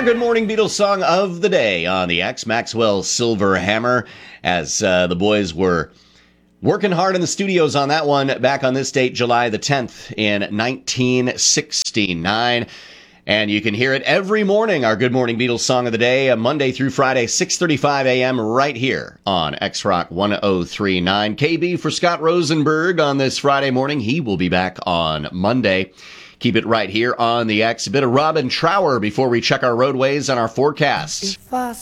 Good Morning Beatles song of the day on the X, Maxwell's Silver Hammer, as the boys were working hard in the studios on that one back on this date, July the 10th in 1969. And you can hear it every morning, our Good Morning Beatles song of the day, Monday through Friday, 6:35 a.m. right here on X-Rock 1039. KB for Scott Rosenberg on this Friday morning. He will be back on Monday. Keep it right here on the X. A bit of Robin Trower before we check our roadways and our forecasts. If I